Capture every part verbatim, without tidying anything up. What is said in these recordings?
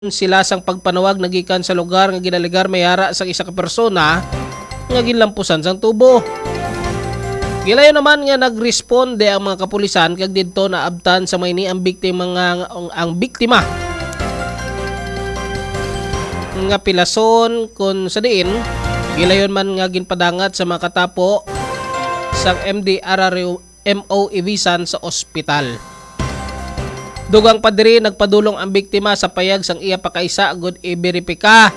sila sang pagpanawag nagikan sa lugar nga ginaligar mayara sa isa ka persona nga ginlampusan sang tubo. Gilayo naman nga nagresponde ang mga kapulisan kag didto naabtan sa mayni ang biktima nga ang, ang biktima nga pilason kun sa diin gilayon man nga ginpadangat sa mga katapo sang M D R R M O Ibisan sa ospital. Dugang pa diri nagpadulong ang biktima sa payag sang iya pakaisa agud i-beripika.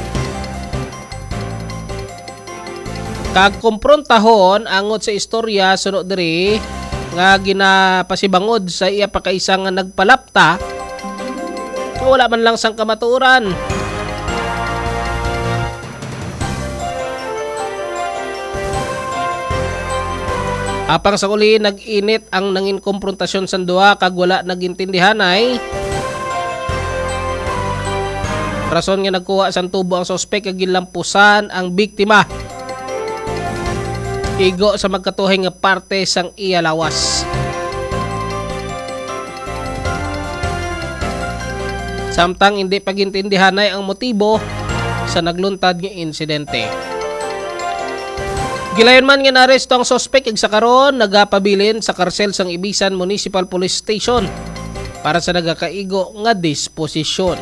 Kag komprontahon angot sa istorya sunod diri nga ginapasibangod sa iya pakaisa nga nagpalapta wala man lang sang kamatuoran. Apang sa uli, nag-init ang nangin komprontasyon sa duha kag wala nagintindihan ay rason nga nagkuha sang tubo ang sospek kag gilampusan ang biktima. Igo sa magkatuhay nga parte sang iya lawas. Samtang hindi pagintindihan ay ang motibo sa nagluntad nga insidente. Gilayon man nga naresto ang sospek ug sa karon nagapabilin sa karsel sang Ibisan Municipal Police Station para sa nagakaigo nga disposisyon.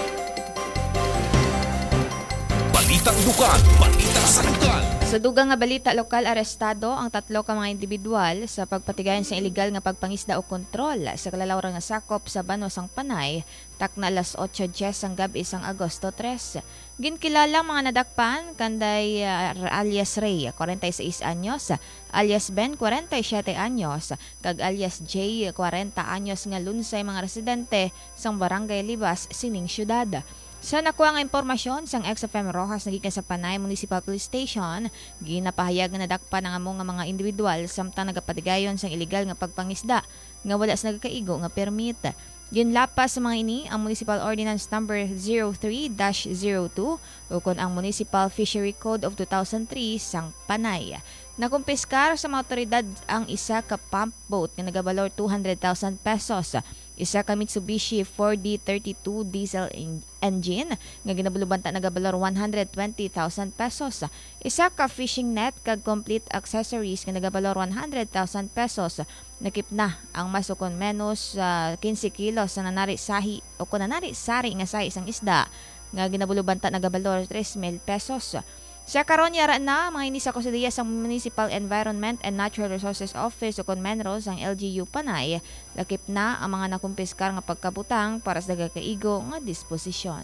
Balitang Dukan, Balitang Sanggol. Sa dugang nga balita lokal, arestado ang tatlo ka mga individual sa pagpatigayon sa illegal nga pagpangisda o kontrol sa kalalawrang nga sakop sa Banosang Panay, takna alas eight diyes ang gabi sang Agosto tres. Ginkilalang mga nadakpan kanday uh, alias Ray, forty-six anyos, alias Ben, forty-seven anyos, kag alias J, forty anyos nga lunsay mga residente sang Barangay Libas, Sining Syudad. Sa nakuha nga impormasyon sang X F M Rojas nagikan sa Panay Municipal Police Station, ginapahayag nga nadakpan ang among nga mga individual samtang nagapatigayon sang illegal nga pagpangisda nga wala sa nagakaigo nga permit. Ginlapas sa mga ini ang Municipal Ordinance Number zero three dash zero two o kon ang Municipal Fishery Code of two thousand three sang Panay. Nakumpiskar sa mga otoridad ang isa ka pump boat nga nagabalor two hundred thousand pesos, isa ka Mitsubishi four D thirty-two diesel engine nga ginabulubanta nagabalor one hundred twenty thousand pesos, isa ka fishing net kag complete accessories nga nagabalor one hundred thousand pesos. Nakip na ang mas o kon menos uh, fifteen kilos sa nanari sahi o kon nanari sari nga sa isang isda nga ginabulubanta nagabalor three mil pesos. Sa karon yara na mga ini sa kusodiya sa Municipal Environment and Natural Resources Office o kon Menros ang L G U Panay, lakip na ang mga nakumpiskar nga pagkabutang para sa dagakaigo nga disposisyon.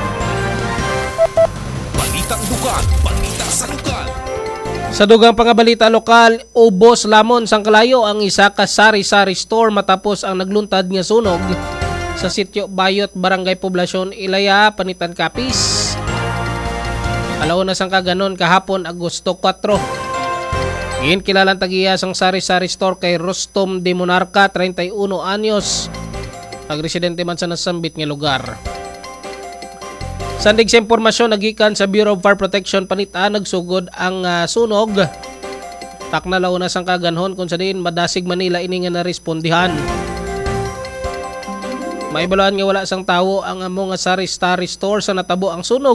Balitang Dukan, Balitang Sanggol. Sa dugang pangabalita lokal, ubos lamon sang kalayo ang isa ka sari-sari store matapos ang nagluntad nga sunog sa sitio Bayot, Barangay Poblasyon, Ilaya, Panitan, Capiz. Alaw na sang kaganon kahapon Agosto four. Gin kilalang tagiya sang sari-sari store kay Rostom de Monarca, thirty-one anyos. Pagresidente man sa nasambit nga lugar. Sandig sa impormasyon nagikan sa Bureau of Fire Protection Panitan nagsugod ang uh, sunog. Takna law na sang kaganhon kung sa din Madasig Manila ini nga narespondihan. Maibalaan nga wala sang tawo ang among nga sari-sari store sa natabo ang sunog.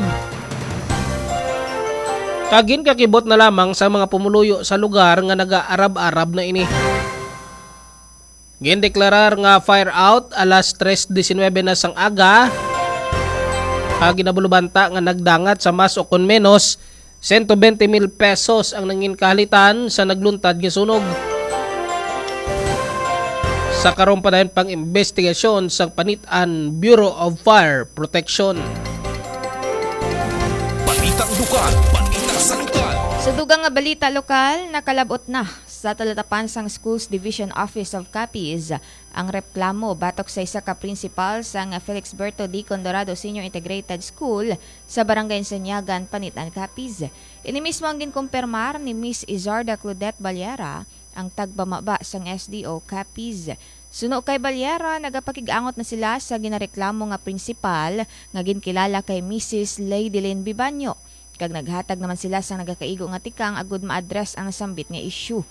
Kagin kakibot na lamang sa mga pumuluyo sa lugar nga naga-arab-arab na ini. Gindeklarar nga fire out alas tres nineteen na sang aga. Kagin nabulubanta nga nagdangat sa mas o kon menos one hundred twenty mil pesos ang nangin kahalitan sa nagluntad nga sunog. Sa karon pa dayon pang investigasyon sa Panitan Bureau of Fire Protection. Balitang Dukan, Balitang Sanggol. Sa dugang nga balita lokal, nakalabot na sa talatapan sang Schools Division Office of Capiz ang reklamo batok sa isa ka principal sang Felix Berto D. Condorado Senior Integrated School sa Barangay Sanyagan, Panitan, Capiz. Ini mismo ang ginkumpirmar ni Miss Izarda Claudette Balyera, ang tagbamaba sang S D O Capiz. Suno kay Balyera, nagapakig-angot na sila sa ginareklamo nga principal nga ginkilala kay Missus Ladylyn Bibanyo. Kag naghatag naman sila sa nagakaigo nga tikang agud ma-address ang nasambit nga issue.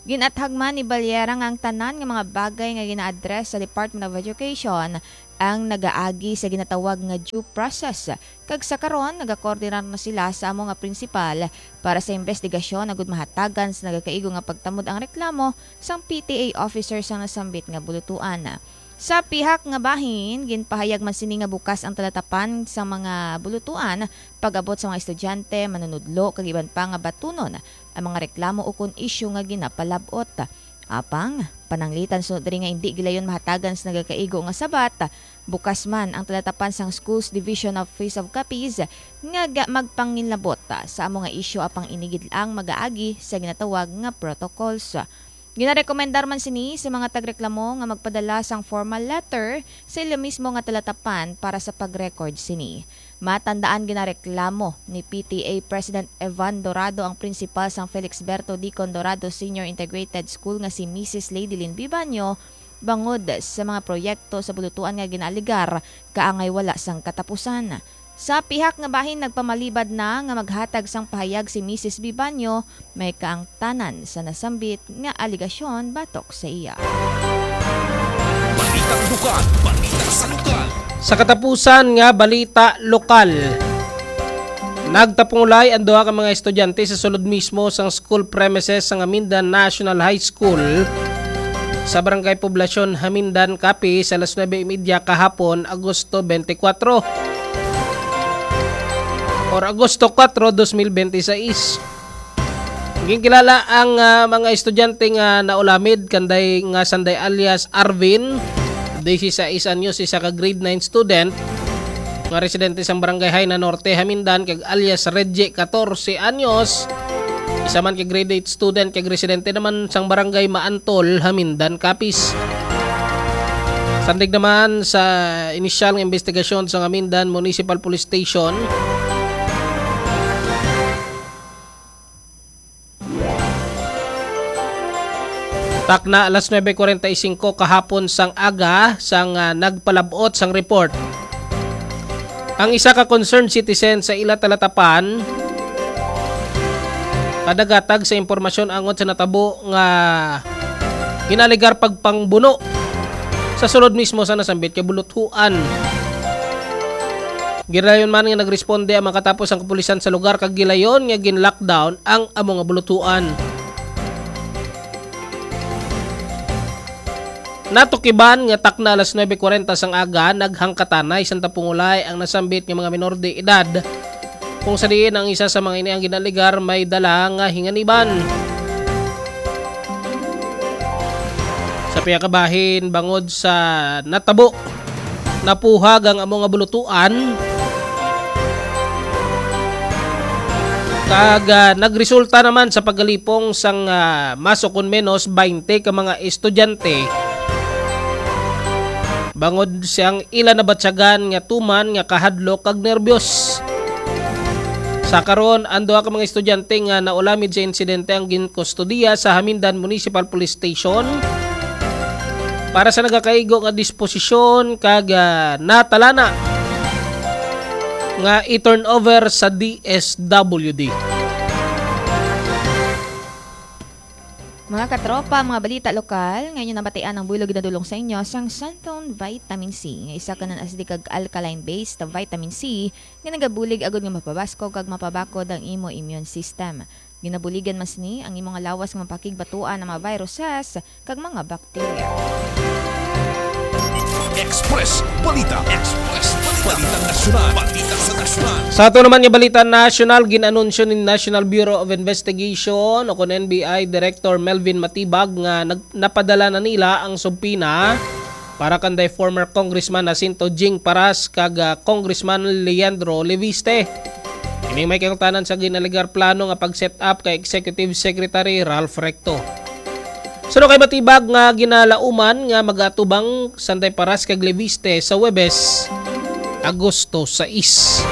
Ginathag man ni Balyera nga ang tanan nga mga bagay nga gina-address sa Department of Education ang nagaagi sa ginatawag nga due process. Kag sa karon nagakoordinar na sila sa amo nga prinsipal para sa investigasyon agud mahatagan sa nagakaigo nga pagtamod ang reklamo sang P T A officer sa nasambit nga bulutuan. Sa pihak nga bahin, ginpahayag man sini nga bukas ang talatapan sa mga bulutuan pag-abot sa mga estudyante, manunudlo kag iban pa nga batunon ang mga reklamo ukon issue nga ginapalabot. Apang pananglitan sunod diri nga hindi gilayon mahatagan sa nagakaigo nga sabat, bukas man ang talatapan sang Schools Division of Face of Copies nga magpangilabot sa amo nga issue apang inigidlang magaagi sa ginatawag nga protocols. Ginarekomendar man sini sa mga tagreklamo nga magpadala sang formal letter sa ila mismo nga talatapan para sa pag-record sini. Matandaan ginareklamo ni P T A President Evan Dorado ang principal sang Felix Berto Dicon Dorado Senior Integrated School nga si Missus Ladylyn Bibanyo bangod sa mga proyekto sa bulutuan nga ginaligar kaangay wala sang katapusan. Sa pihak nga bahin nagpamalibad na nga maghatag sang pahayag si Missus Bibanyo may kaangtanan sa nasambit nga aligasyon batok sa iya. Balitang dukan, balita sa lokal. Sa katapusan nga balita lokal, nagtapungulay ang duha ka mga estudyante sa sulod mismo sang school premises sa Hamindan National High School sa Barangay Poblasyon Hamindan, Capi sa alas nuebe trenta kahapon, Agosto twenty-four or Agosto four, twenty twenty-six. Gingkilala ang uh, mga estudyante nga naulamid kanday nga sanday alias Arvin, sixteen anyos, isa ka grade nine student nga residente sa Barangay Haina Norte, Hamindan, kag alias Reggie, fourteen anyos, isa man kag grade eight student kag residente naman sang Barangay Maantol, Hamindan, Capiz. Sandig naman sa inisyal nga investigasyon sa Hamindan Municipal Police Station, takna alas nuebe forty-five kahapon sang aga sang uh, nagpalabot sang report. Ang isa ka concerned citizen sa ila talatapan kadagatag sa impormasyon angon sa natabo nga ginaligar pagpangbuno sa sulod mismo sa nasambit kay buluthuan. Gilayon man nga nagresponde ang makatapos ang kapulisan sa lugar kag gilayon nga gin-lockdown ang amo nga bulutuan. Natukiban nga takna alas nuebe forty sang aga naghangkatanay sa tapungulay ang nasambit nga mga minor de edad kung sa diin ang isa sa mga ini ang ginaligar may dala nga hinganiban. Sa piyakabahin bangod sa natabo napuhag ang amo nga bulutuan kag uh, nagresulta naman sa paggalipong sang uh, maso kun menos twenty ka mga estudyante. Bangod siyang ila na batsagan nga tuman nga kahadlok kag nervyos. Sa karon ang duha ka mga estudyante nga naulamid sa insidente ang ginkustodiya sa Hamindan Municipal Police Station para sa nagakaigo nga disposisyon kag uh, natalana nga i-turn over sa D S W D. Mga katropa, mga balita lokal, ngayon nabatian ang bulog na dulong sa inyo sang Santon Vitamin C. Nga isa ka ng asdi kag alkaline-based vitamin C nga nagabulig agad nga mapabasko kag mapabakod ang imo immune system. Ginabuligan mas ni ang imo nga lawas nga mapakigbatuan ng mga viruses kag mga bakterya. Express Balita. Express Balita. Balitang nasyonal. Balita sa nasyonal. Sa ato naman nga balita national, ginanunsyo ni National Bureau of Investigation o kon N B I Director Melvin Matibag nga nag, napadala na nila ang subpina para kanday former Congressman Jacinto Jing Paras kag uh, Congressman Leandro Leviste. Ining may kangtanan sa ginaligar plano nga pag-set up kay Executive Secretary Ralph Recto. Suno kay Matibag nga ginalauman nga magatubang sanday Paras kag Leviste sa Huwebes, Agosto sais.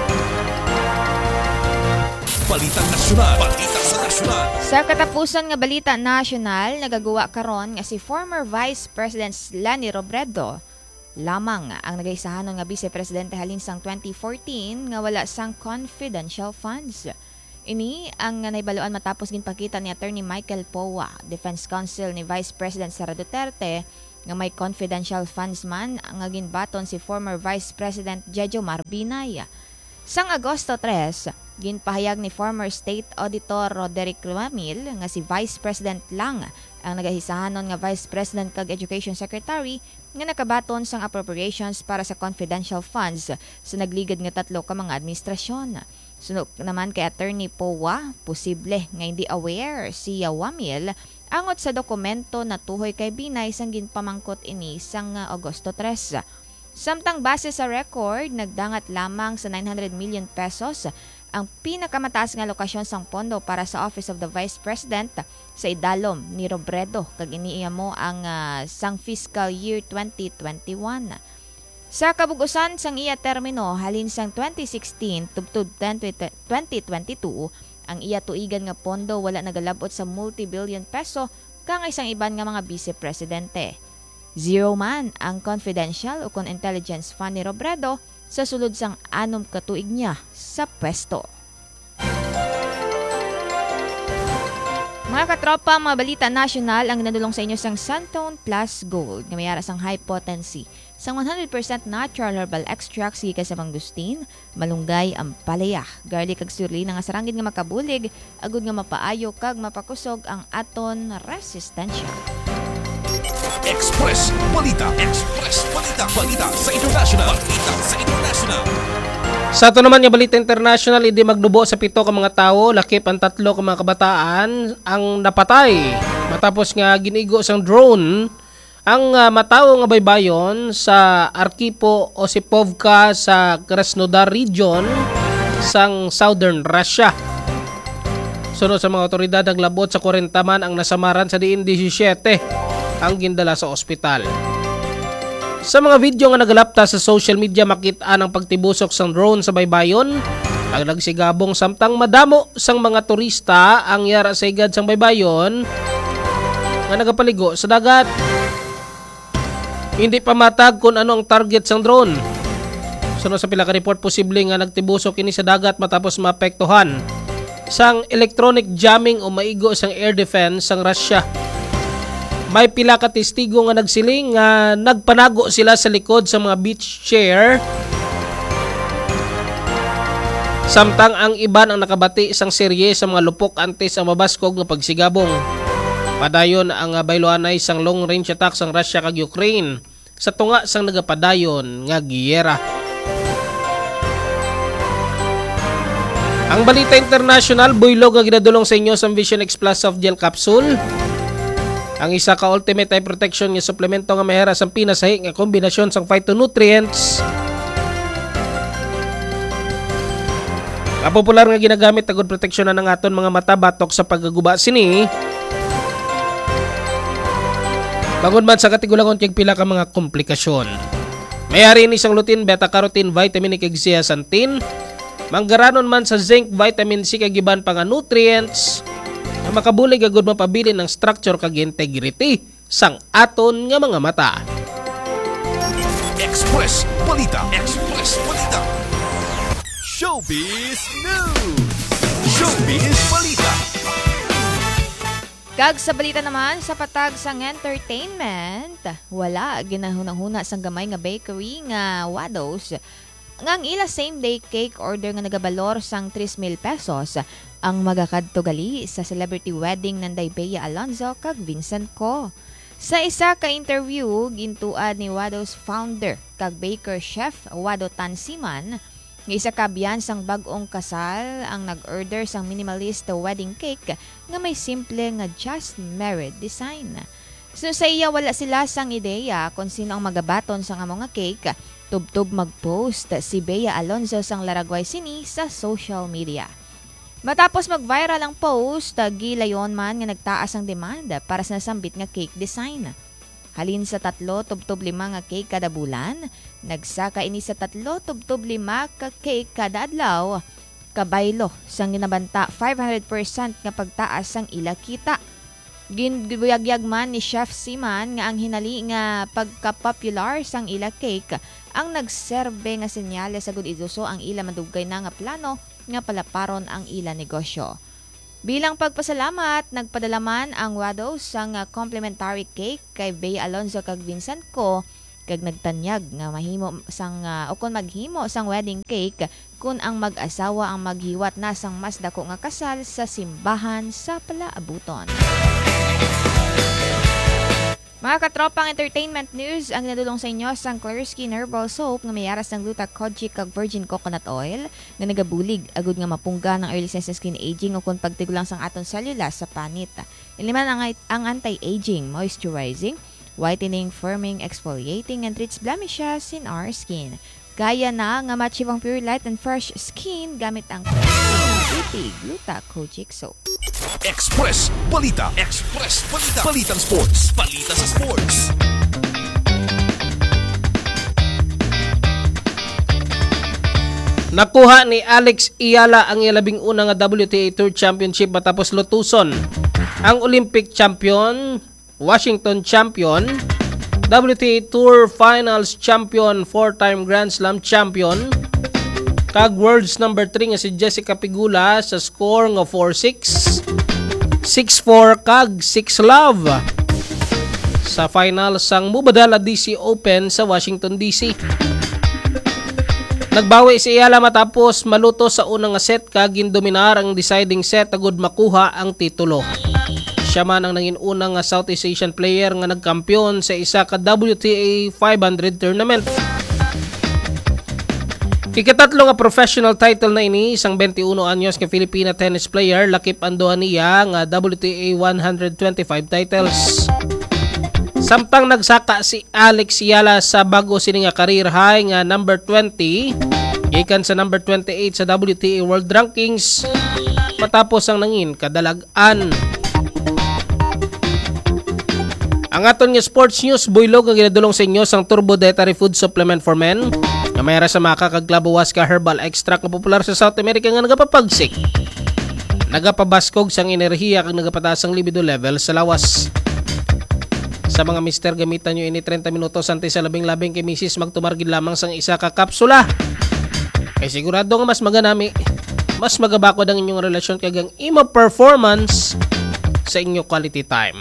Balitang nasyonal. Balita sa nasyonal. Sa katapusan nga balita national, nagagawa karon nga si former Vice President Lani Robredo lamang ang nagaisahanon nga Vice Presidente halin sang twenty fourteen nga wala sang confidential funds. Ini ang naibaluan matapos ginpakita ni Attorney Michael Powa, Defense Counsel ni Vice President Sara Duterte, nga may confidential funds man nga ginbaton si former Vice President Jejo Marbinay. Sang Agosto tres, ginpahayag ni former State Auditor Roderick Ramil nga si Vice President lang ang nagahisahanon nga Vice President kag Education Secretary nga nakabaton sang appropriations para sa confidential funds sa nagligad nga tatlo ka mga administrasyon. Sunod naman kay Attorney Powa, posible nga hindi aware si Wamil angot sa dokumento na tuhoy kay Binay sang ginpamangkot ini sang Agosto tres. Samtang base sa record, nagdangat lamang sa nine hundred million pesos ang pinakamataas nga lokasyon sang pondo para sa Office of the Vice President sa idalom ni Robredo kag iniiya mo ang uh, sang fiscal year twenty twenty-one. Sa kabugusan sang iya termino halin sang twenty sixteen tubtub twenty twenty-two, ang iya tuigan nga pondo wala nagalabot sa multi-billion peso kang isang iban nga mga vice-presidente. Zero man ang confidential o kon intelligence fund ni Robredo sa sulod sang anom katuig niya sa pwesto. Mga katropa, mga balita nasyonal ang nadulong sa inyo sang Santone Plus Gold nga mayara sang high potency sang one hundred percent natural herbal extract gikan sa mangustin, malunggay, ampalaya, garlic kag sirlina nga sarangin nga makabulig agud nga mapaayo kag mapakusog ang aton resistensya. Express Balita. Express Balita. Balita sa international. Balita sa international. Sa ito naman yung balita international, hindi magdubo sa pito ka mga tao, lakip ang tatlo ka mga kabataan ang napatay. Matapos nga ginigo sang drone ang uh, matawo nga baybayon sa Arkipo Osipovka sa Krasnodar region sang Southern Russia. Sunod sa mga otoridad, ang labot sa forty man ang nasamaran sa diin seventeen ang gindala sa ospital. Sa mga video nga nagalapta sa social media, makita ang pagtibusok sang drone sa baybayon. Ang nagsigabong samtang madamo sang mga turista ang yara sa igad sang baybayon nga nagapaligo sa dagat. Hindi pa matag kung ano ang target sang drone. Sunod sa pila ka report, posible nga nagtibusok ini sa dagat matapos maapektuhan sang electronic jamming o maigo sang air defense sang Russia. May pila ka testigo nga nagsiling nga nagpanago sila sa likod sa mga beach chair. Samtang ang iban ang nakabati sang serye sa mga lupok antes ang mabaskog nga pagsigabong. Padayon ang bayloanay sang long range attack sang Russia kag Ukraine sa tunga sang nagapadayon nga giyera. Ang balita international, buylog nga ginadulong sa inyo sa Vision X Plus Soft Gel Capsule. Ang isa ka ultimate eye protection nga suplemento nga mahera sang pinasahi nga kombinasyon sang phytonutrients. Kapopular nga ginagamit agud proteksyon na ng aton mga mata batok sa paggaguba sini. Bangod man sa katigulangon kay pila ka mga komplikasyon. Mayari ni isang lutein, beta-carotene, vitamin kag zeaxanthin. Manggaranon man sa zinc, vitamin C kag iban pang nutrients na makabulig agud mapabilin ng structure kag integrity sang aton nga mga mata. Express Balita. Express Balita. Showbiz News. Showbiz Balita. Kag sa balita naman, sa patag sang entertainment, wala ginahunahuna sang gamay nga bakery nga Wados ngang ila same day cake order nga nagabalor sang three mil pesos ang magakadto gali sa celebrity wedding nanday Bea Alonzo kag Vincent Co. Sa isa ka interview gintuad ni Wados founder kag baker chef Wado Tansiman nga isa ka biyan sang bag-ong kasal ang nag-order sang minimalist wedding cake nga may simple nga just married design. So sa iya wala sila sang ideya kung sino ang magabaton sang amo nga cake. Tubtub mag-post si Bea Alonzo sang laragway sini sa social media. Matapos mag-viral ang post, gilayon man nga nagtaas ang demand para sa nasambit nga cake design. Halin sa tatlo tubtub lima nga cake kada bulan, nagsaka ini sa tatlo tubtub lima ka cake kada adlaw. Kabaylo sang ginabanta five hundred percent nga pagtaas sang ila kita. Ginbuyagyag man ni Chef Siman nga ang hinali nga pagka-popular sang ila cake ang nagserbe nga senyales sa gud iduso ang ila madugay na nga plano nga palaparon ang ila negosyo. Bilang pagpasalamat, nagpadala man ang Wado sang uh, complimentary cake kay Bea Alonzo kag Vincent Co kag nagtanyag nga mahimo sang uh, o kun maghimo sang wedding cake kun ang mag-asawa ang maghiwat na sang mas dako nga kasal sa simbahan sa palaabuton. Mga katropang entertainment news ang nadulong sa inyo sang Clear Skin Herbal Soap nga may aras ng gluta kojic kag virgin coconut oil nga nagabulig agud nga mapungga ng early signs ng skin aging o kung pagtigulang sang aton selula sa panit. Iliman ang, ang anti-aging, moisturizing, whitening, firming, exfoliating, and treats blemishes in our skin. Kaya na nga ma-achieve ang pure light and fresh skin gamit ang Clear Skin Beauty Gluta Kojic Soap. Express Balita. Express Balita. Balitang sports. Balita sa sports. Nakuha ni Alex Iyala ang ilabing una nga W T A Tour Championship matapos lutuson ang Olympic champion, Washington champion, W T A Tour Finals champion, four-time Grand Slam champion, kag world's number three nga si Jessica Pegula sa score nga four six, six four kag six love sa final sang Mubadala D C Open sa Washington D C. Nagbawi si Iyala matapos maluto sa unang set kag gindominar ang deciding set agud makuha ang titulo. Siya man ang nangin unang Southeast Asian player nga nagkampiyon sa isa ka W T A five hundred tournament. Ikatatlo nga professional title na ini isang twenty-one anyos nga Filipina tennis player lakip anduhan niya nga W T A one twenty-five titles. Samtang nagsaka si Alex Iyala sa bago sini nga career high nga number twenty gikan sa number twenty-eight sa W T A World Rankings matapos ang nangin kadalag-an. Ang aton nga sports news buylog ang ginadulong sa inyo sang Turbo Dietary Food Supplement for Men nga mayara sa maka kag Clabowas ka herbal extract nga popular sa South America nga nagapapagsik, nagapabaskog sang enerhiya kag nagapataas ang libido level sa lawas. Sa mga mister, gamitan nyo ini thirty minutos antes sa labing-labing kay misis magtumargid lamang sang isa ka kapsula. Kay sigurado nga mas maganami, mas magabakod ang inyong relasyon kag ang imo performance sa inyo quality time.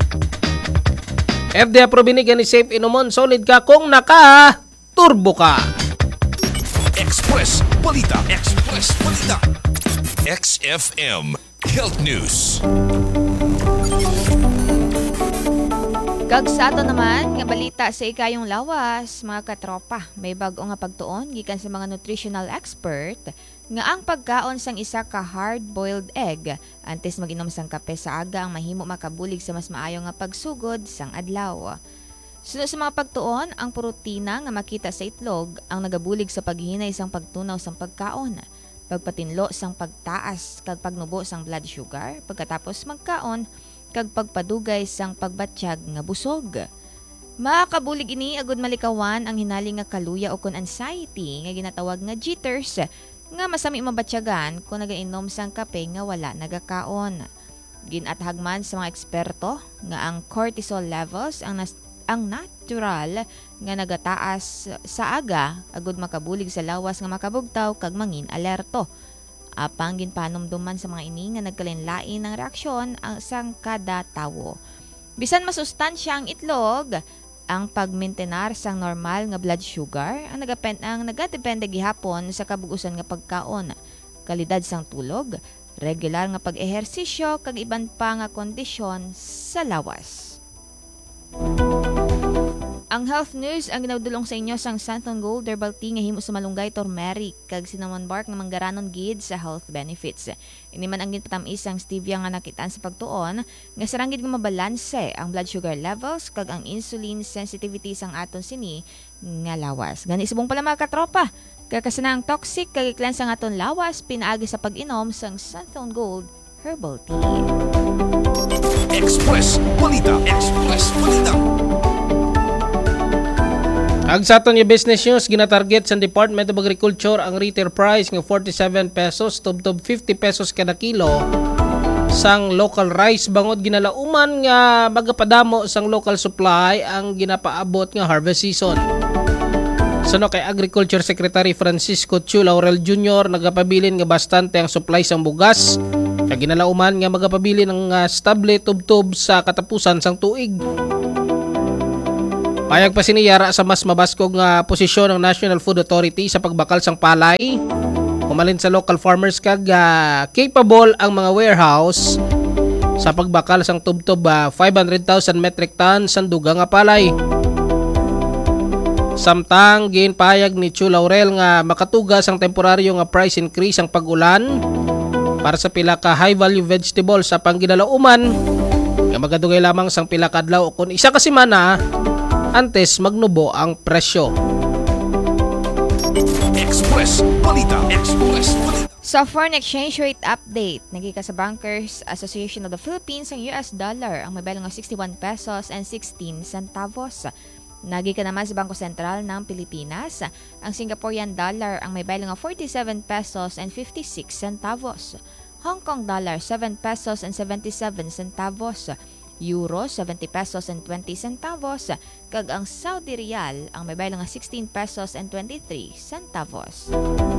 F D A approved ni gani safe inumon, solid ka kung naka turbo ka. Express Balita. Express Balita. X F M Health News. Kag sa ato naman nga balita sa ikayong lawas, mga katropa, may bag-o nga pagtuon gikan sa mga nutritional expert nga ang pagkaon sang isa ka hard-boiled egg antes mag-inom sang kape sa aga ang mahimo makabulig sa mas maayo nga pagsugod sang adlaw. Sunod sa mga pagtuon, ang protina nga makita sa itlog ang nagabulig sa paghinay sang pagtunaw sang pagkaon, pagpatinlo sang pagtaas kag pagnubo sang blood sugar pagkatapos magkaon, kag pagpadugay sang pagbatsyag nga busog. Makabulig ini agud malikawan ang hinali nga kaluya o kon anxiety nga ginatawag nga jitters nga masami mabatsyagan kung nagainom sang kape nga wala nagakaon. Ginathag man sa mga eksperto nga ang cortisol levels ang nas- ang natural nga nagataas sa aga agud makabulig sa lawas nga makabugtaw kag mangin alerto. Apang ginpanumduman sa mga ini nga nagkalinlain ng reaksyon ang sang kada tawo. Bisan masustansya ang itlog, ang pagmaintenar sang normal nga blood sugar ang nagapend ang nagadepende gihapon sa kabugusan nga pagkaon, kalidad sang tulog, regular nga pag-ehersisyo kag iban pa nga kondisyon sa lawas. Ang health news ang ginadulong sa inyo sang Santon Gold Herbal Tea nga himo sa malunggay, turmeric kag cinnamon bark nga manggaranon gid sa health benefits. Ini man ang ginpatamis ang stevia nga nakitaan sa pagtuon nga sarang gid nga mabalanse ang blood sugar levels kag ang insulin sensitivity sang aton sini nga lawas. Gani subong pala mga katropa, kakasanang toxic kag i-cleanse ang aton lawas pinaagi sa pag-inom sang Santon Gold Herbal Tea. Express Balita. Express Balita. Ag sa aton yung business news, ginatarget sa Department of Agriculture ang retail price ng forty-seven pesos tubtob fifty pesos kada kilo sang local rice bangod ginalauman nga magapadamo sang local supply ang ginapaabot nga harvest season. Sano kay Agriculture Secretary Francisco Chu Laurel Junior nagapabilin nga bastante ang supply sang bugas kag ginalauman nga magapabilin ang uh, stable tubtob sa katapusan sang tuig. Payag pa siniyara sa mas mabaskog nga posisyon ng National Food Authority sa pagbakal sang palay. Umalin sa local farmers kag uh, capable ang mga warehouse sa pagbakal sang tubtob uh, five hundred thousand metric tons sang dugang nga palay. Samtang ginpayag ni Chu Laurel nga makatugas ang temporaryo nga price increase ang pag-ulan para sa pila ka high value vegetables sa pangginalauman nga magadugay lamang sang pila ka adlaw kun isa ka semana antes magnubo ang presyo. Express Balita. Express Balita. Sa foreign exchange rate update, nagika sa Bankers Association of the Philippines ang U S dollar ang may baylo nga sixty-one pesos and sixteen centavos. Nagika naman sa Bangko Sentral ng Pilipinas, ang Singaporean dollar ang may baylo nga forty-seven pesos and fifty-six centavos. Hong Kong dollar seven pesos and seventy-seven centavos. Euro seventy pesos and twenty centavos, kag ang Saudi Riyal ang may baylo nga sixteen pesos and twenty-three centavos.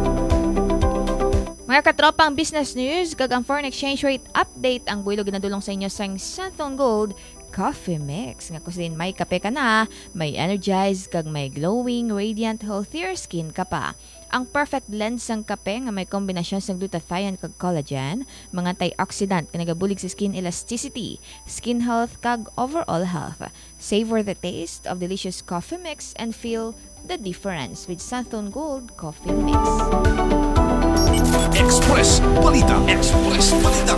Mga katropang business news, kag ang foreign exchange rate update ang builo ginadulong sa inyo sang Santhong Gold Coffee Mix. Nga kusin may kape ka na, may energized kag may glowing, radiant, healthier skin ka pa. Ang perfect blend sang kape nga may kombinasyon sang glutathione kag collagen, mga antioxidant nga nagabulig sa skin elasticity, skin health kag overall health. Savor the taste of delicious coffee mix and feel the difference with Santhong Gold Coffee Mix. Express Balita. Express Balita.